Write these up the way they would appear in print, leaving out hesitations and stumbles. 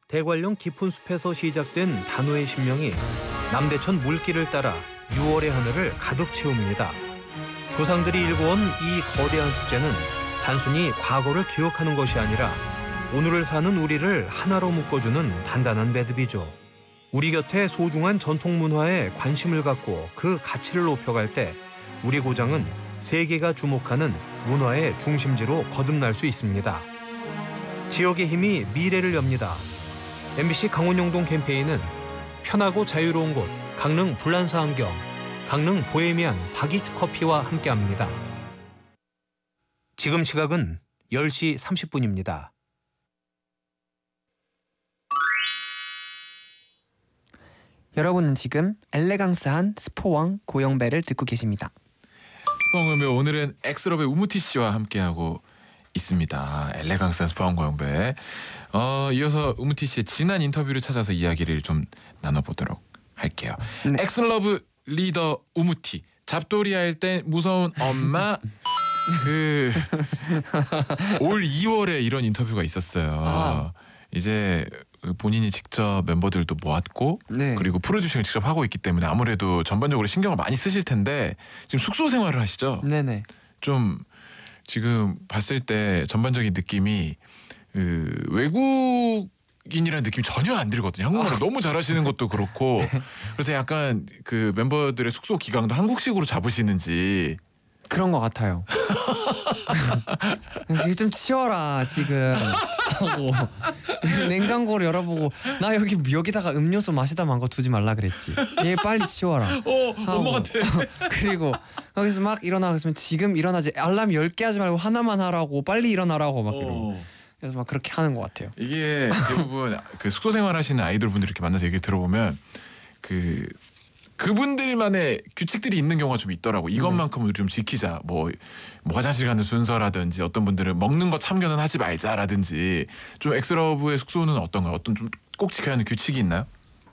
대관령 깊은 숲에서 시작된 단오의 신명이 남대천 물길을 따라 6월의 하늘을 가득 채웁니다. 조상들이 일궈온 이 거대한 축제는 단순히 과거를 기억하는 것이 아니라 오늘을 사는 우리를 하나로 묶어주는 단단한 매듭이죠. 우리 곁에 소중한 전통 문화에 관심을 갖고 그 가치를 높여갈 때 우리 고장은 세계가 주목하는 문화의 중심지로 거듭날 수 있습니다. 지역의 힘이 미래를 엽니다. MBC 강원영동 캠페인은 편하고 자유로운 곳 강릉 불란서 안경, 강릉 보헤미안 박이추 커피와 함께합니다. 지금 시각은 10시 30분입니다. 여러분은 지금 엘레강스한 스포왕 고영배를 듣고 계십니다. 스포왕 고영배, 오늘은 엑스럽의 우무티 씨와 함께하고 있습니다. 엘레강스한 스포왕 고영배. 이어서 우무티 씨의 지난 인터뷰를 찾아서 이야기를 좀 나눠보도록 할게요. 네. 엑슬러브 리더 우무티. 잡돌이 할 때 무서운 엄마. 올 2월에 이런 인터뷰가 있었어요. 이제 본인이 직접 멤버들도 모았고 네. 그리고 프로듀싱을 직접 하고 있기 때문에 아무래도 전반적으로 신경을 많이 쓰실 텐데 지금 숙소 생활을 하시죠? 네네. 좀 지금 봤을 때 전반적인 느낌이 외국인이라는 느낌이 전혀 안 들거든요. 한국말을 너무 잘하시는 것도 그렇고 그래서 약간 그 멤버들의 숙소 기강도 한국식으로 잡으시는지 그런 것 같아요. 지금 좀 치워라 지금 하고 냉장고를 열어보고 나 여기다가 음료수 마시다 만 거 두지 말라 그랬지. 얘 빨리 치워라. 엄마 같아. 그리고 거기서 막 일어나고 있으면 지금 일어나지 알람 10개 하지 말고 하나만 하라고 빨리 일어나라고 막 그러고. 그래서 막 그렇게 하는 것 같아요. 이게 대부분 그 숙소 생활하시는 아이돌 분들 이렇게 만나서 얘기 들어보면 그분들만의 규칙들이 있는 경우가 좀 있더라고. 이것만큼은 좀 지키자. 뭐 화장실 가는 순서라든지 어떤 분들은 먹는 거 참견은 하지 말자라든지. 좀 엑스러브의 숙소는 어떤가요? 어떤 좀 꼭 지켜야 하는 규칙이 있나요?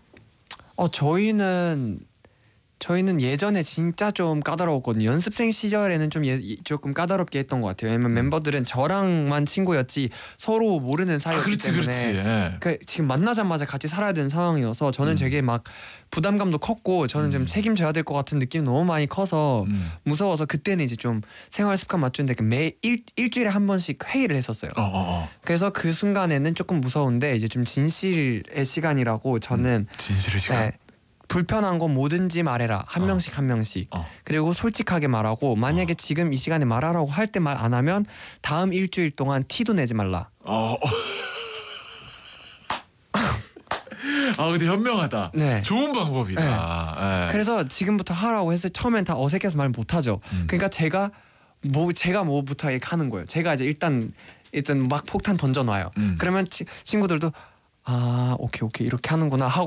저희는 예전에 진짜 좀 까다로웠거든요. 연습생 시절에는 조금 까다롭게 했던 것 같아요. 왜냐면 멤버들은 저랑만 친구였지 서로 모르는 사이였기 때문에 지금 만나자마자 같이 살아야 되는 상황이어서 저는 되게 막 부담감도 컸고 저는 좀 책임져야 될 것 같은 느낌이 너무 많이 커서 무서워서 그때는 이제 좀 생활 습관 맞추는데 매 일주일에 한 번씩 회의를 했었어요. 그래서 그 순간에는 조금 무서운데 이제 좀 진실의 시간이라고 저는 진실의 시간. 네, 불편한 건 뭐든지 말해라. 한 명씩 한 명씩. 그리고 솔직하게 말하고 만약에 지금 이 시간에 말하라고 할 때 말 안 하면 다음 일주일 동안 티도 내지 말라. 근데 현명하다. 네. 좋은 방법이다. 네. 그래서 지금부터 하라고 해서 처음엔 다 어색해서 말 못하죠. 그러니까 제가 뭐부터 이렇게 하는 거예요. 제가 이제 일단 막 폭탄 던져놔요. 그러면 친구들도 오케이 이렇게 하는구나 하고